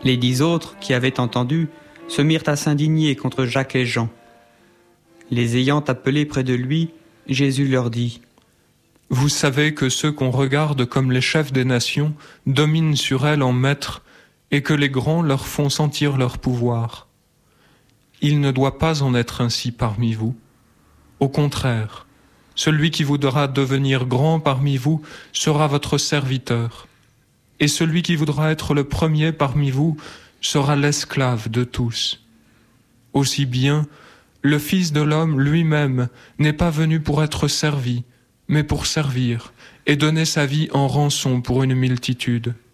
Les 10 autres, qui avaient entendu, se mirent à s'indigner contre Jacques et Jean. Les ayant appelés près de lui, Jésus leur dit : « Vous savez que ceux qu'on regarde comme les chefs des nations dominent sur elles en maîtres et que les grands leur font sentir leur pouvoir. Il ne doit pas en être ainsi parmi vous. Au contraire, celui qui voudra devenir grand parmi vous sera votre serviteur, et celui qui voudra être le premier parmi vous sera l'esclave de tous. Aussi bien, le Fils de l'homme lui-même n'est pas venu pour être servi, mais pour servir et donner sa vie en rançon pour une multitude.